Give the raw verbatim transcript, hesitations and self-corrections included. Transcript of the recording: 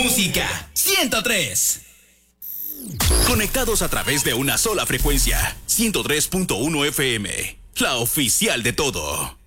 Música ciento tres. Conectados a través de una sola frecuencia, ciento tres punto uno F M, la oficial de todo.